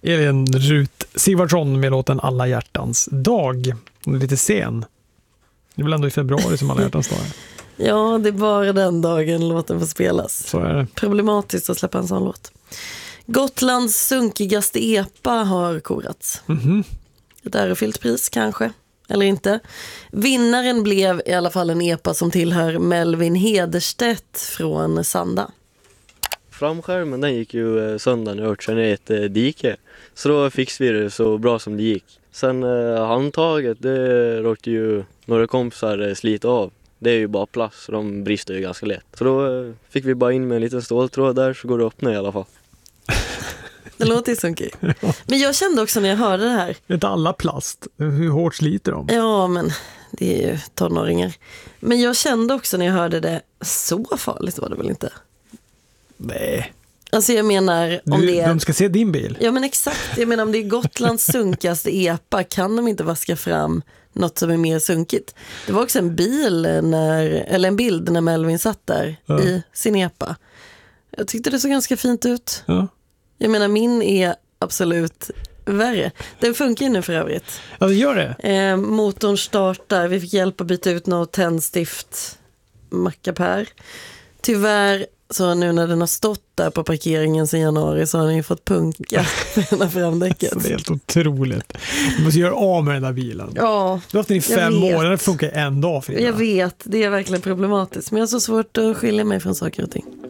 Elin Rut Sigvardsson med låten Alla hjärtans dag. Hon är lite sen. Det är väl ändå i februari som Alla hjärtans dag är. Ja, det är bara den dagen låten får spelas. Så är det. Problematiskt att släppa en sån låt. Gotlands sunkigaste epa har korats. Ett ärofyllt pris kanske, eller inte. Vinnaren blev i alla fall en epa som tillhör Melvin Hederstedt från Sanda. Framskärmen den gick ju sönder när jag körde ner ett dike. Så då fixade vi det så bra som det gick. Sen handtaget, det råkade ju några kompisar slita av. Det är ju bara plast så de brister ju ganska lätt. Så då fick vi bara in med en liten ståltråd där så går det att öppna i alla fall. Det låter ju sunkigt. Men jag kände också när jag hörde det här. Det är inte alla plast. Hur hårt sliter de? Ja, men det är ju tonåringar. Men jag kände också när jag hörde det, så farligt var det väl inte? Nej. Alltså jag menar om det är... De ska se din bil. Ja men exakt, jag menar om det är Gotlands sunkigaste epa kan de inte vaska fram något som är mer sunkigt. Det var också en bild när Melvin satt där i sin epa. Jag tyckte det såg ganska fint ut. Ja. Jag menar min är absolut värre. Den funkar ju nu för övrigt. Ja, det gör det. Motorn startar, vi fick hjälp att byta ut något tändstift mackapär. Tyvärr så nu när den har stått där på parkeringen sedan januari så har den ju fått punka ena framdäcket. Så det är helt otroligt. Du måste göra av med den där bilen. Ja, du har haft den i 5 år, den funkar en dag. Frida. Jag vet, det är verkligen problematiskt. Men jag har så svårt att skilja mig från saker och ting.